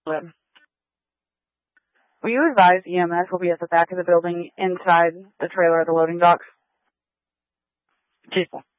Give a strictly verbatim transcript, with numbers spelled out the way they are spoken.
Will you advise E M S will be at the back of the building inside the trailer at the loading docks? Chief.